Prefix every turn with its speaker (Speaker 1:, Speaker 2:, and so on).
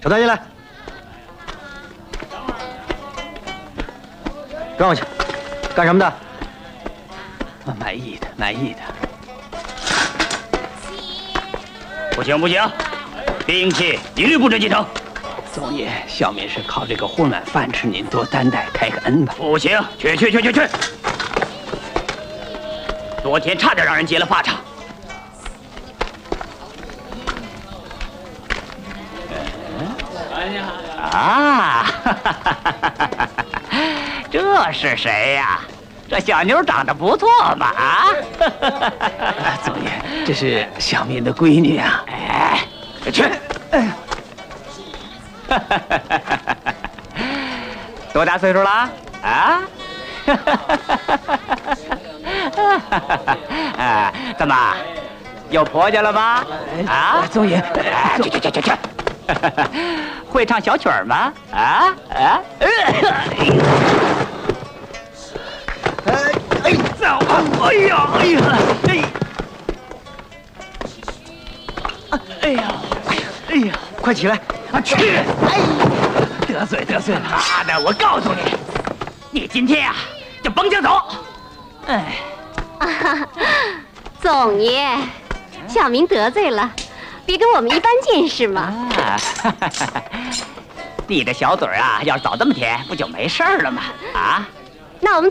Speaker 1: 手抬起来，转过去，干什么的？
Speaker 2: 卖艺的，卖艺的。
Speaker 3: 不行不行，兵器一律不准进城。
Speaker 2: 总爷，小民是靠这个混碗饭吃，您多担待，开个恩吧。
Speaker 3: 不行，去！昨天差点让人劫了法场。
Speaker 4: 啊，这是谁呀？这小妞长得不错嘛啊！
Speaker 2: 总爷，这是小民的闺女啊。
Speaker 4: 哎，
Speaker 3: 去！
Speaker 4: 多大岁数了？啊？怎么有婆家了吗？啊，
Speaker 2: 总爷，
Speaker 4: 去！会唱小曲儿吗？啊！
Speaker 2: 走！哎呀！哎呀！快起来！啊，去！得罪了！
Speaker 4: 妈的！我告诉你，你今天呀就甭想走。
Speaker 2: 哎，
Speaker 5: 总爷，小民得罪了，别跟我们一般见识嘛。
Speaker 4: 你的小嘴啊，要是早这么甜，不就没事了吗？啊？
Speaker 5: 那我们